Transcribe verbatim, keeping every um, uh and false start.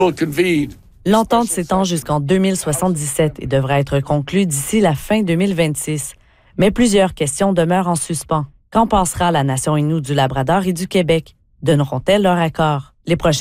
L'entente s'étend jusqu'en deux mille soixante-dix-sept et devra être conclue d'ici la fin deux mille vingt-six. Mais plusieurs questions demeurent en suspens. Qu'en pensera la nation Innu du Labrador et du Québec? Donneront-elles leur accord? Les prochaines